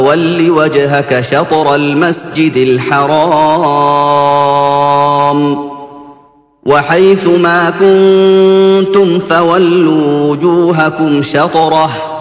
وَلِّ وَجْهَكَ شَطْرَ الْمَسْجِدِ الْحَرَامِ ۖ وَحَيْثُ مَا كُنتُمْ فَوَلُّوا وُجُوهَكُمْ شَطْرَهُ ۗ